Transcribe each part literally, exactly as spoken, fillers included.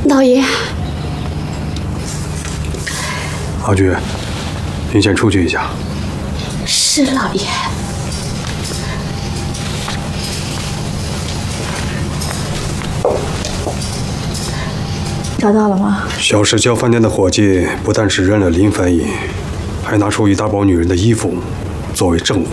老爷， 阿菊，您先出去一下。 是老爷。 找到了吗？ 小石桥饭店的伙计不但是认了林翻译，还拿出一大包女人的衣服作为证物。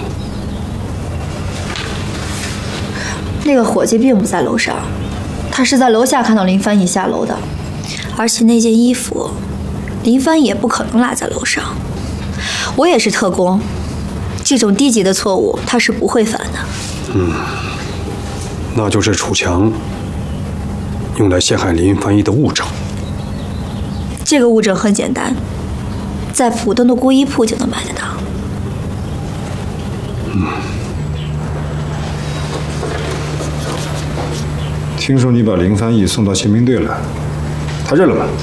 那个伙计并不在楼上，他是在楼下看到林翻译下楼的，而且那件衣服，林翻译也不可能落在楼上。我也是特工，这种低级的错误他是不会犯的。 嗯，那就是楚强用来陷害林翻译的物证。 这个物证很简单，在浦东的孤衣铺就能买得到。 嗯。 听说你把林翻译送到宪兵队了，他认了吗？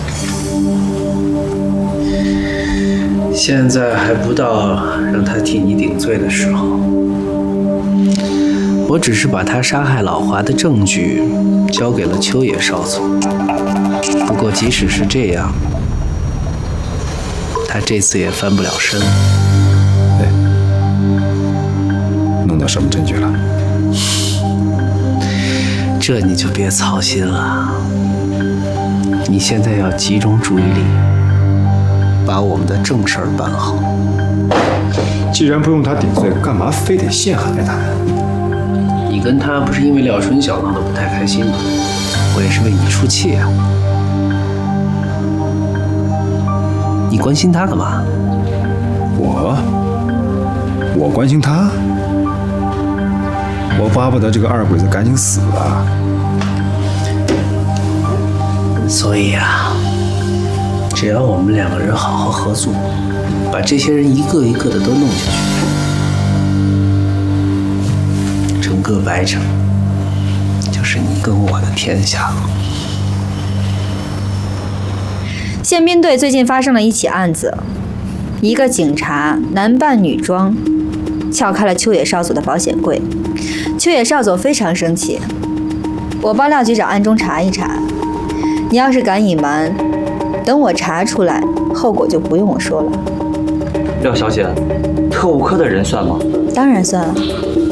现在还不到让他替你顶罪的时候。我只是把他杀害老华的证据交给了秋野少佐。不过即使是这样，他这次也翻不了身。 哎，弄到什么证据了？ 这你就别操心了。你现在要集中注意力，把我们的正事儿办好。 既然不用他顶罪，干嘛非得陷害他？ 你跟他不是因为廖春晓闹得不太开心吗？我也是为你出气啊。你关心他干嘛？ 我？我关心他？我巴不得这个二鬼子赶紧死啊！ 所以啊，只要我们两个人好好合作，把这些人一个一个的都弄下去，整个白城就是你跟我的天下了。 宪兵队最近发生了一起案子，一个警察男扮女装，撬开了秋野少佐的保险柜。秋野少佐非常生气，我帮廖局长暗中查一查。你要是敢隐瞒，等我查出来，后果就不用我说了。 廖小姐，特务科的人算吗？ 当然算了。